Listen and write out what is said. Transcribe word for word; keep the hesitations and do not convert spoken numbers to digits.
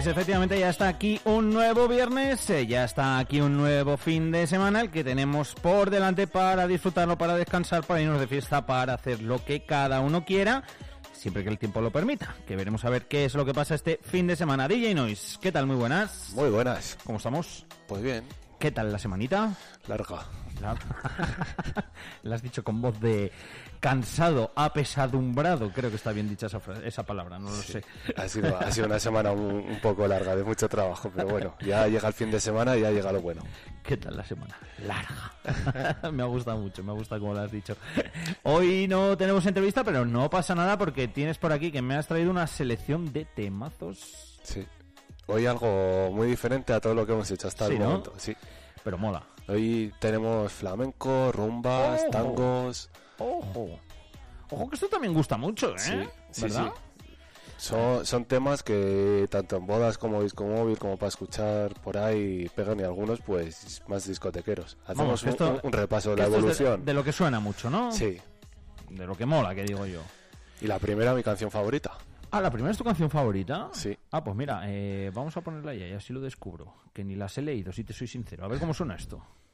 Efectivamente, ya está aquí un nuevo viernes, eh, ya está aquí un nuevo fin de semana, el que tenemos por delante para disfrutarlo, para descansar, para irnos de fiesta, para hacer lo que cada uno quiera, siempre que el tiempo lo permita, que veremos a ver qué es lo que pasa este fin de semana. D J Noise, ¿qué tal? Muy buenas. Muy buenas. ¿Cómo estamos? Pues bien. ¿Qué tal la semanita? Larga. Lo has dicho con voz de cansado, apesadumbrado, creo que está bien dicha esa, frase, esa palabra, no lo sí. sé. Ha sido, ha sido una semana un, un poco larga, de mucho trabajo, pero bueno, ya llega el fin de semana y ya llega lo bueno. ¿Qué tal la semana? Larga. Me ha gustado mucho, me ha gustado como lo has dicho. Hoy no tenemos entrevista, pero no pasa nada porque tienes por aquí que me has traído una selección de temazos. Sí. Hoy algo muy diferente a todo lo que hemos hecho hasta sí, el ¿no? momento. Sí. Pero mola. Hoy tenemos flamenco, rumbas, Ojo. tangos. Ojo. Ojo que esto también gusta mucho, ¿eh? Sí, sí, ¿verdad? sí. Son, son temas que tanto en bodas como disco móvil, como para escuchar por ahí, pegan, y algunos pues más discotequeros. Hacemos Vamos, un, esto, un, un repaso de la esto evolución. Es de, de lo que suena mucho, ¿no? Sí. De lo que mola, que digo yo. Y la primera, mi canción favorita. Ah, ¿la primera es tu canción favorita? Sí. Ah, pues mira, eh, vamos a ponerla ya y así lo descubro. Que ni las he leído, si te soy sincero. A ver cómo suena esto.